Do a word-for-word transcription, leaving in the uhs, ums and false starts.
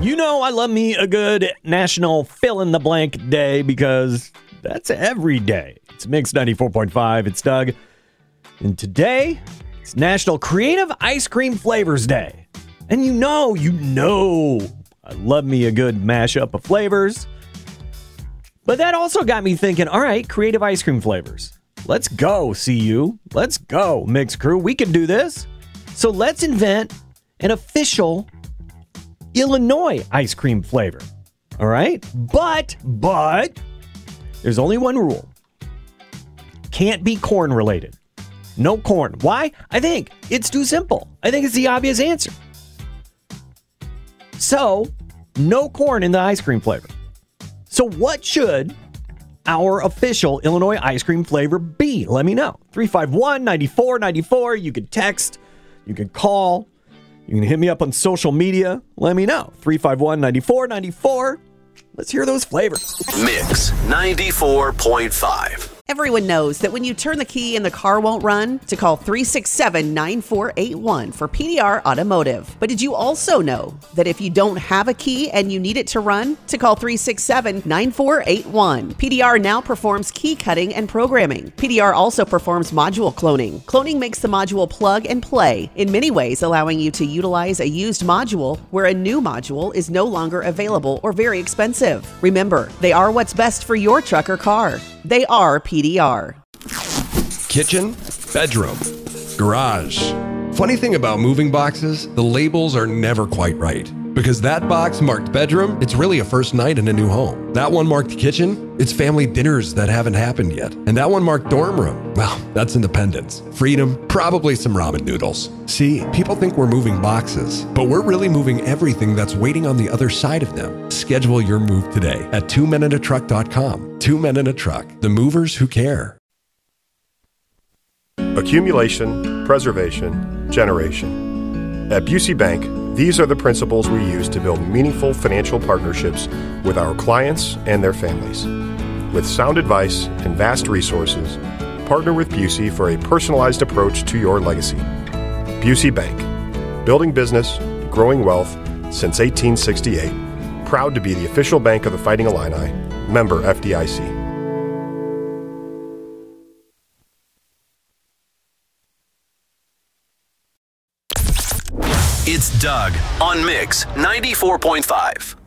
You know I love me a good national fill-in-the-blank day because that's every day. It's Mix ninety-four point five. It's Doug. And today, it's National Creative Ice Cream Flavors Day. And you know, you know, I love me a good mashup of flavors. But that also got me thinking, all right, creative ice cream flavors. Let's go, C U. Let's go, Mix Crew. We can do this. So let's invent an official Illinois ice cream flavor. All right? But, but, there's only one rule. Can't be corn related. No corn. Why? I think it's too simple. I think it's the obvious answer. So, no corn in the ice cream flavor. So what should our official Illinois ice cream flavor be? Let me know. three five one, nine four nine four. You can text. You can call. You can hit me up on social media. Let me know. three five one, nine four nine four. Let's hear those flavors. Mix ninety-four point five. Everyone knows that when you turn the key and the car won't run, to call three six seven, nine four eight one for P D R Automotive. But did you also know that if you don't have a key and you need it to run, to call three six seven, nine four eight one. P D R now performs key cutting and programming. P D R also performs module cloning. Cloning makes the module plug and play, in many ways allowing you to utilize a used module where a new module is no longer available or very expensive. Remember, they are what's best for your truck or car. They are P D R. Kitchen, bedroom, garage. Funny thing about moving boxes, the labels are never quite right. Because that box marked bedroom, it's really a first night in a new home. That one marked kitchen, it's family dinners that haven't happened yet. And that one marked dorm room, well, that's independence. Freedom, probably some ramen noodles. See, people think we're moving boxes, but we're really moving everything that's waiting on the other side of them. Schedule your move today at two men in a truck dot com. Two Men in a Truck, the movers who care. Accumulation, preservation, generation. At Busey Bank, these are the principles we use to build meaningful financial partnerships with our clients and their families. With sound advice and vast resources, partner with Busey for a personalized approach to your legacy. Busey Bank, building business, growing wealth since eighteen sixty-eight. Proud to be the official bank of the Fighting Illini. Member F D I C. It's Doug on Mix ninety-four point five.